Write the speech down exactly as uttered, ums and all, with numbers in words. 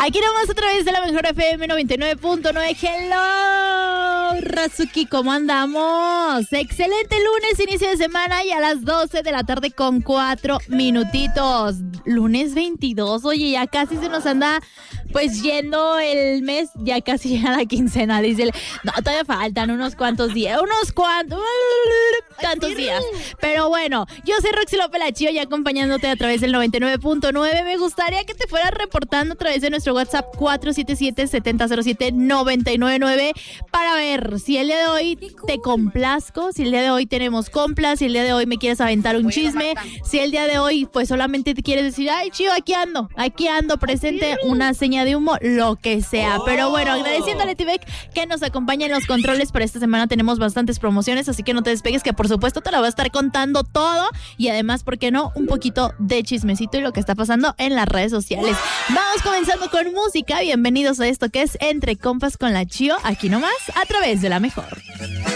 Aquí nomás a través de la mejor F M noventa y nueve punto nueve. Hello, Razuki, ¿cómo andamos? Excelente lunes, inicio de semana y a las doce de la tarde con cuatro minutitos. Lunes veintidós, oye, ya casi se nos anda pues yendo el mes, ya casi llega la quincena, dice. El... No, todavía faltan unos cuantos días, unos cuantos, tantos días. Pero bueno, yo soy Roxy López La Chío y acompañándote a través del noventa y nueve punto nueve. Me gustaría que te fueras reportando a través de nuestro WhatsApp cuatro siete siete, siete cero cero siete, nueve nueve nueve para ver si el día de hoy te complazco, si el día de hoy tenemos complas, si el día de hoy me quieres aventar un chisme, si el día de hoy pues solamente te quieres decir, ay, Chío, aquí ando, aquí ando presente, una seña de humo, lo que sea. Pero bueno, agradeciéndole a Tibek que nos acompaña en los controles. Para esta semana tenemos bastantes promociones, así que no te despegues, que por supuesto te la voy a estar contando todo y además, ¿por qué no? Un poquito de chismecito y lo que está pasando en las redes sociales. Vamos comenzando con música. Bienvenidos a esto que es Entre Compas con La Chío, aquí nomás, a través de la mejor.